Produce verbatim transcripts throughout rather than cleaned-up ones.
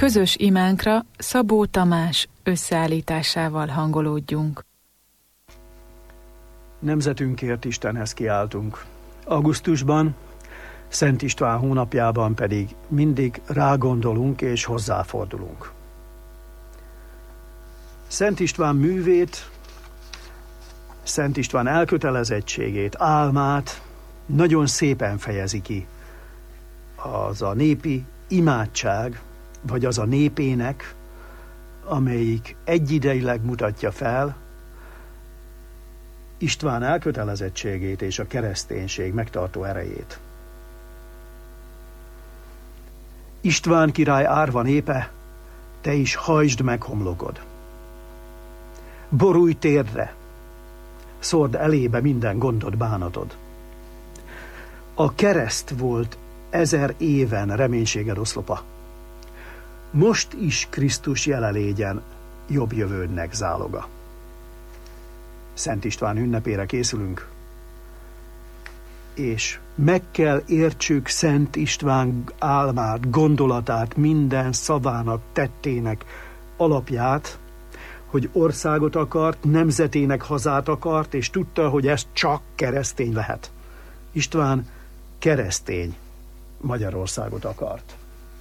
Közös imánkra Szabó Tamás összeállításával hangolódjunk. Nemzetünkért Istenhez kiáltunk. Augusztusban, Szent István hónapjában pedig mindig rágondolunk és hozzáfordulunk. Szent István művét, Szent István elkötelezettségét, álmát nagyon szépen fejezi ki. Az a népi imádság, vagy az a népének, amelyik egyidejileg mutatja fel István elkötelezettségét és a kereszténység megtartó erejét. István király árva népe, te is hajtsd meg homlokod. Borulj térdre, szórd elébe minden gondod, bánatod. A kereszt volt ezer éven reménységed oszlopa. Most is Krisztus jele légyen jobb jövődnek záloga. Szent István ünnepére készülünk, és meg kell értsük Szent István álmát, gondolatát, minden szavának, tettének alapját, hogy országot akart, nemzetének hazát akart, és tudta, hogy ez csak keresztény lehet. István keresztény Magyarországot akart.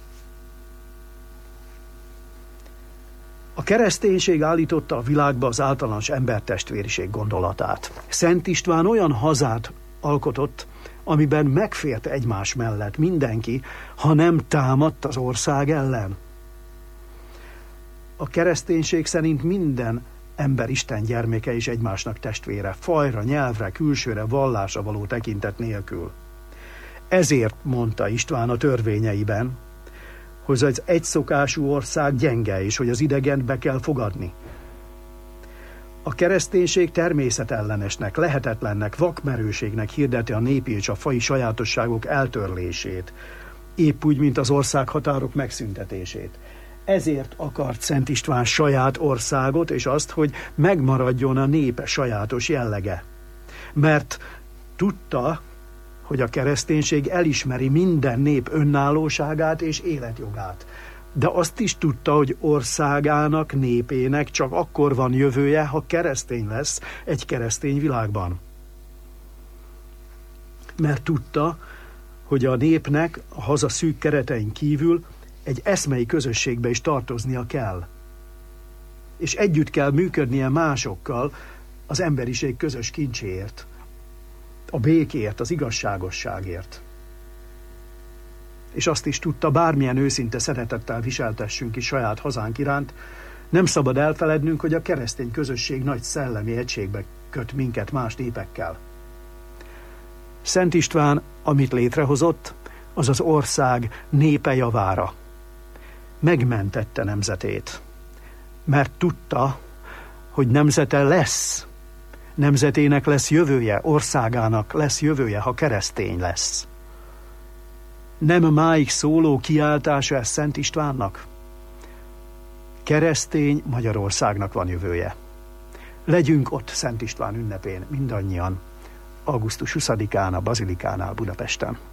A kereszténység állította a világba az általános embertestvériség gondolatát. Szent István olyan hazát alkotott, amiben megfért egymás mellett mindenki, ha nem támadt az ország ellen. A kereszténység szerint minden ember Isten gyermeke és egymásnak testvére, fajra, nyelvre, külsőre, vallásra való tekintet nélkül. Ezért mondta István a törvényeiben, hogy az egyszokású ország gyenge, és hogy az idegent be kell fogadni. A kereszténység természetellenesnek, lehetetlennek, vakmerőségnek hirdeti a népi és a faji sajátosságok eltörlését, épp úgy, mint az országhatárok megszüntetését. Ezért akart Szent István saját országot, és azt, hogy megmaradjon a népe sajátos jellege. Mert tudta, hogy a kereszténység elismeri minden nép önállóságát és életjogát. De azt is tudta, hogy országának, népének csak akkor van jövője, ha keresztény lesz egy keresztény világban. Mert tudta, hogy a népnek a haza szűk keretein kívül egy eszmei közösségbe is tartoznia kell. És együtt kell működnie másokkal az emberiség közös kincséért, a békért, az igazságosságért. És azt is tudta, bármilyen őszinte szeretettel viseltessünk is saját hazánk iránt, nem szabad elfelednünk, hogy a keresztény közösség nagy szellemi egységbe köt minket más népekkel. Szent István, amit létrehozott, az az ország népe javára. Megmentette nemzetét, mert tudta, hogy nemzete lesz, nemzetének lesz jövője, országának lesz jövője, ha keresztény lesz. Nem máig szóló kiáltása ez Szent Istvánnak? Keresztény Magyarországnak van jövője. Legyünk ott Szent István ünnepén mindannyian, augusztus huszadikán a Bazilikánál Budapesten.